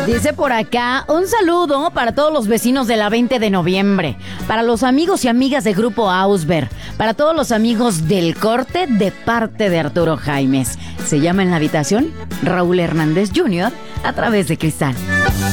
Dice por acá, un saludo para todos los vecinos de la 20 de noviembre, para los amigos y amigas de Grupo Ausber, para todos los amigos del Corte de parte de Arturo Jaimes. Se llama en la habitación Raúl Hernández Jr. a través de Cristal.